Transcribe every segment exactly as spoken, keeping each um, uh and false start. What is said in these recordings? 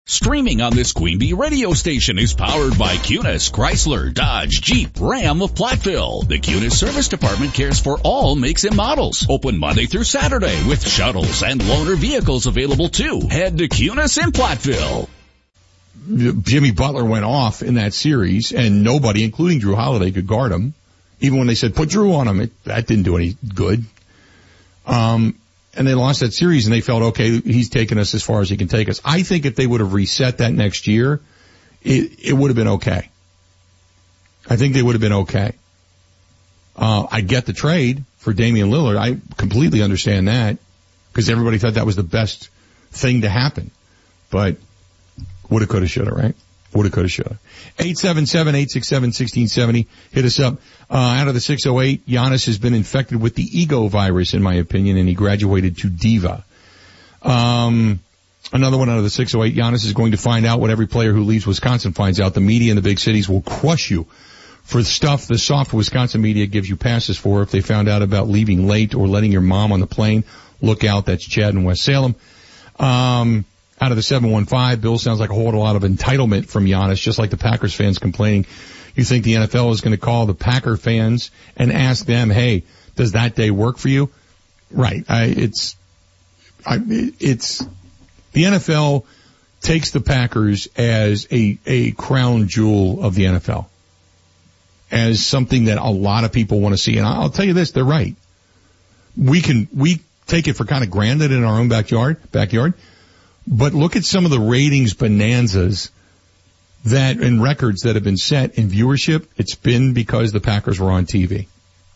Streaming on this Queen Bee radio station is powered by Cunis, Chrysler, Dodge, Jeep, Ram of Platteville. The Cunis Service Department cares for all makes and models. Open Monday through Saturday with shuttles and loaner vehicles available too. Head to Cunis in Platteville. Jimmy Butler went off in that series, and nobody, including Drew Holiday, could guard him. Even when they said, put Drew on him, it, that didn't do any good. Um, and they lost that series, and they felt, okay, he's taken us as far as he can take us. I think if they would have reset that next year, it, it would have been okay. I think they would have been okay. Uh, I get the trade for Damian Lillard. I completely understand that, because everybody thought that was the best thing to happen. But woulda, coulda, shoulda, right? Woulda, coulda, shoulda. eight seven seven, eight six seven, one six seven zero. Hit us up. Uh, out of the six oh eight, Giannis has been infected with the ego virus, in my opinion, and he graduated to diva. Um, another one out of the six oh eight, Giannis is going to find out what every player who leaves Wisconsin finds out. The media in the big cities will crush you for stuff the soft Wisconsin media gives you passes for. If they found out about leaving late or letting your mom on the plane, look out. That's Chad in West Salem. Um, Out of the seven one five, Bill sounds like a whole lot of entitlement from Giannis, just like the Packers fans complaining. You think the N F L is going to call the Packer fans and ask them, hey, does that day work for you? Right. I, it's, I, it's, the N F L takes the Packers as a, a crown jewel of the N F L, as something that a lot of people want to see. And I'll tell you this, they're right. We can, we take it for kind of granted in our own backyard, backyard. But look at some of the ratings bonanzas that and records that have been set in viewership. It's been because the Packers were on T V.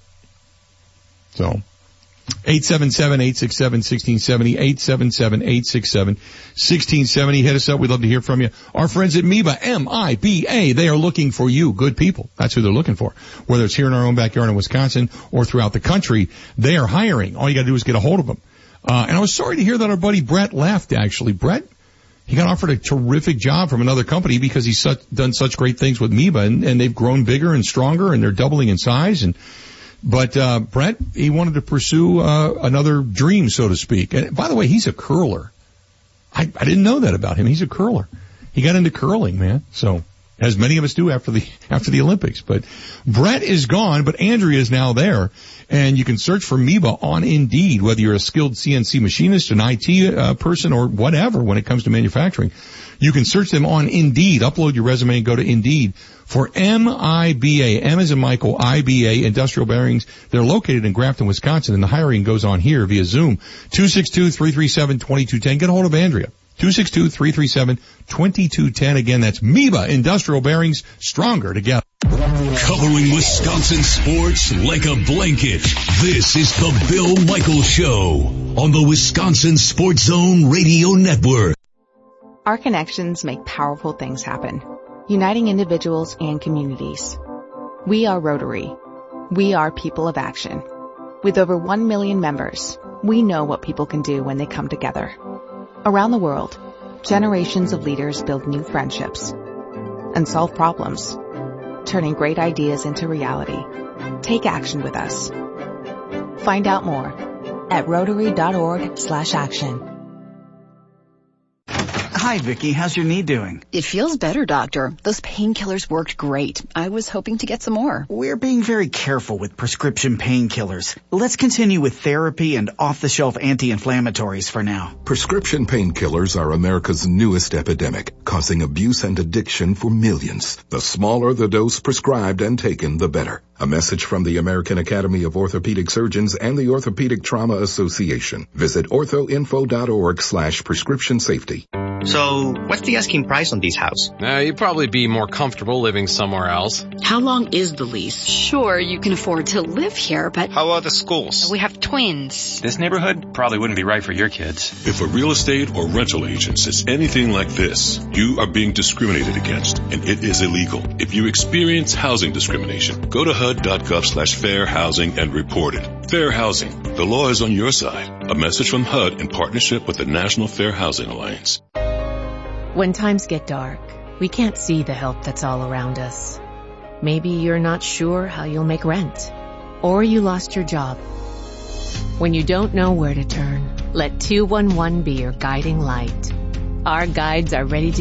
So, eight seven seven, eight six seven, one six seven zero, eight seven seven, eight six seven, one six seven zero. Hit us up. We'd love to hear from you. Our friends at M I B A, M I B A, they are looking for you, good people. That's who they're looking for. Whether it's here in our own backyard in Wisconsin or throughout the country, they are hiring. All you got to do is get a hold of them. Uh, and I was sorry to hear that our buddy Brett left, actually. Brett, he got offered a terrific job from another company because he's such, done such great things with M I B A, and, and they've grown bigger and stronger, and they're doubling in size. And But uh Brett, he wanted to pursue uh another dream, so to speak. And by the way, he's a curler. I, I didn't know that about him. He's a curler. He got into curling, man. So, as many of us do after the after the Olympics. But Brett is gone, but Andrea is now there. And you can search for M I B A on Indeed, whether you're a skilled C N C machinist, an I T uh, person, or whatever when it comes to manufacturing. You can search them on Indeed. Upload your resume and go to Indeed for M I B A. M as in Michael, I B A, Industrial Bearings. They're located in Grafton, Wisconsin, and the hiring goes on here via Zoom. two six two, three three seven, two two one zero. Get a hold of Andrea. two six two, three three seven, two two one zero. Again, that's M I B A, Industrial Bearings, stronger together. Covering Wisconsin sports like a blanket. This is the Bill Michaels Show on the Wisconsin Sports Zone Radio Network. Our connections make powerful things happen, uniting individuals and communities. We are Rotary. We are people of action. With over one million members, we know what people can do when they come together. Around the world, generations of leaders build new friendships and solve problems, turning great ideas into reality. Take action with us. Find out more at rotary.org slash action. Hi, Vicky. How's your knee doing? It feels better, doctor. Those painkillers worked great. I was hoping to get some more. We're being very careful with prescription painkillers. Let's continue with therapy and off-the-shelf anti-inflammatories for now. Prescription painkillers are America's newest epidemic, causing abuse and addiction for millions. The smaller the dose prescribed and taken, the better. A message from the American Academy of Orthopedic Surgeons and the Orthopedic Trauma Association. Visit orthoinfo.org slash prescription safety. So, what's the asking price on this house? Uh, you'd probably be more comfortable living somewhere else. How long is the lease? Sure, you can afford to live here, but... How about the schools? We have twins. This neighborhood probably wouldn't be right for your kids. If a real estate or rental agent says anything like this, you are being discriminated against, and it is illegal. If you experience housing discrimination, go to H U D dot gov slash fair housing and report it. Fair Housing. The law is on your side. A message from H U D in partnership with the National Fair Housing Alliance. When times get dark, we can't see the help that's all around us. Maybe you're not sure how you'll make rent, or you lost your job. When you don't know where to turn, let two one one be your guiding light. Our guides are ready to